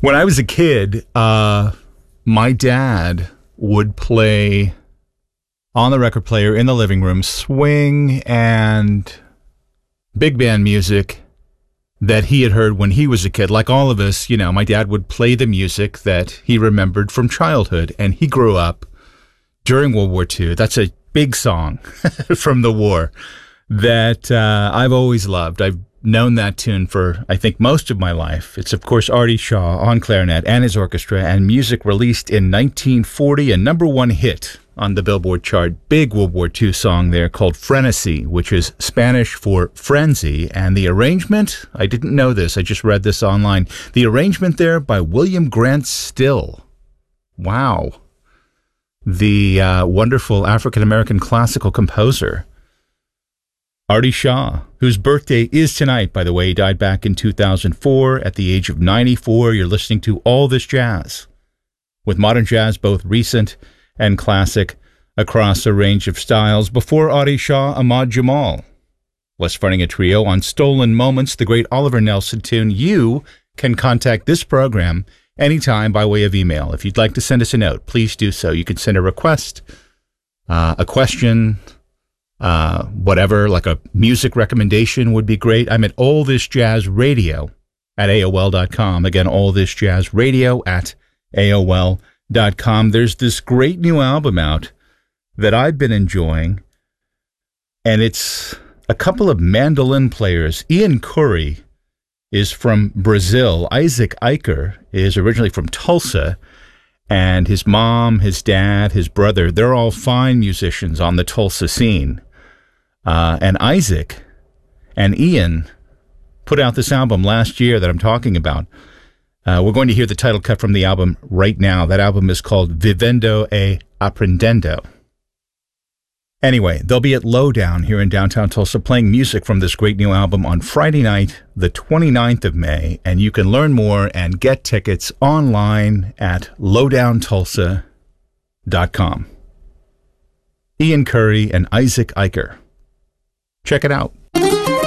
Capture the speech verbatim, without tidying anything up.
When I was a kid, uh, my dad would play on the record player in the living room swing and big band music that he had heard when he was a kid. Like all of us, you know, my dad would play the music that he remembered from childhood, and he grew up during World War Two. That's a big song from the war that uh, I've always loved. I've known that tune for, I think, most of my life. It's, of course, Artie Shaw on clarinet and his orchestra, and music released in nineteen forty, a number one hit on the Billboard chart. Big World War Two song there called Frenesí, which is Spanish for frenzy. And the arrangement, I didn't know this, I just read this online. The arrangement there by William Grant Still. Wow. The uh, wonderful African-American classical composer. Artie Shaw, whose birthday is tonight, by the way. He died back in two thousand four at the age of ninety-four. You're listening to All This Jazz, with modern jazz, both recent and classic, across a range of styles. Before Artie Shaw, Ahmad Jamal. Les fronting a trio on Stolen Moments, the great Oliver Nelson tune. You can contact this program anytime by way of email. If you'd like to send us a note, please do so. You can send a request, uh, a question, uh, whatever, like a music recommendation would be great. I'm at All This Jazz Radio at A O L dot com. Again, All This Jazz Radio at A O L dot com. There's this great new album out that I've been enjoying, and it's a couple of mandolin players. Ian Curry is from Brazil. Isaac Eicher is originally from Tulsa, and his mom, his dad, his brother, they're all fine musicians on the Tulsa scene. Uh, and Isaac and Ian put out this album last year that I'm talking about. Uh, we're going to hear the title cut from the album right now. That album is called Vivendo e Aprendendo. Anyway, they'll be at Lowdown here in downtown Tulsa playing music from this great new album on Friday night, the twenty-ninth of May, and you can learn more and get tickets online at lowdown tulsa dot com. Ian Curry and Isaac Eicher. Check it out.